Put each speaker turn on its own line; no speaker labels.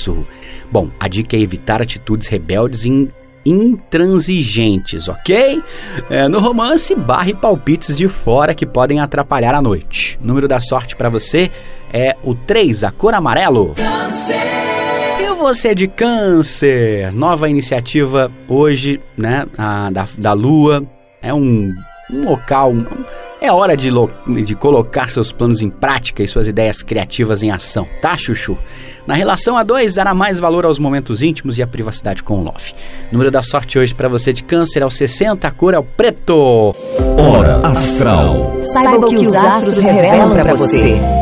isso. Bom, a dica é evitar atitudes rebeldes e intransigentes, ok? No romance, barre palpites de fora que podem atrapalhar a noite. O número da sorte para você é o 3, a cor amarelo. E você de Câncer? Nova iniciativa hoje, né? Da Lua. É um local... É hora de colocar seus planos em prática e suas ideias criativas em ação, tá, Chuchu? Na relação a 2, dará mais valor aos momentos íntimos e à privacidade com o love. O número da sorte hoje para você de Câncer é o 60, a cor é o preto.
Hora Astral.
Saiba o que os astros revelam para você.